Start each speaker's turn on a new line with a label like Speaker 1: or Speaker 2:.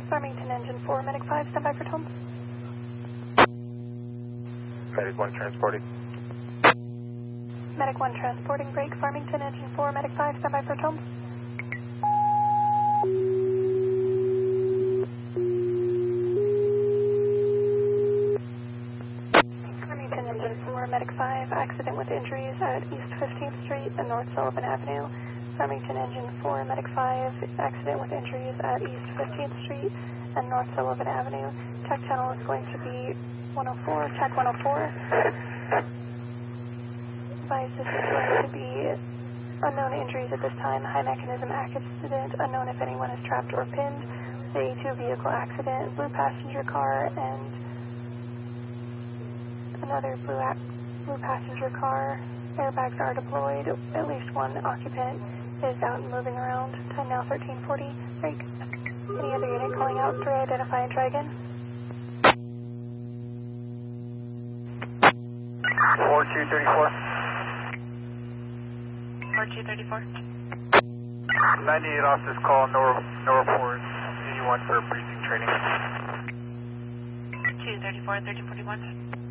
Speaker 1: Farmington Engine 4, Medic 5, stand by for Tom.
Speaker 2: Medic 1 transporting.
Speaker 1: Medic 1 transporting, break, Farmington Engine 4, Medic 5, stand by for Tom. Farmington Engine 4, Medic 5, accident with injuries at East 15th Street and North Sullivan Avenue. Farmington Engine 4, Medic 5, accident with injuries at East 15th Street and North Sullivan Avenue. Check channel is going to be 104, check 104. Advise this is going to be unknown injuries at this time, high mechanism accident, unknown if anyone is trapped or pinned, the A2 vehicle accident, blue passenger car and another blue passenger car. Airbags are deployed, at least one occupant is out and moving around. Time now 1340, break. Any other unit calling out to identify and try again?
Speaker 2: 4234.
Speaker 1: 4234.
Speaker 2: 98 officers call, no reports. 81 for briefing training.
Speaker 1: 234, 1341.